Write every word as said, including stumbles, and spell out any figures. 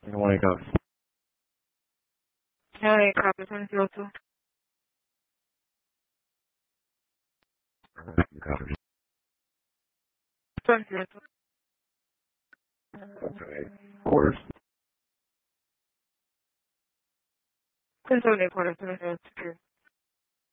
You don't want to go. Hey, copy twenty-two oh two. twenty-two oh two. Okay. Quarters. ten seventy quarter, twenty-two oh two.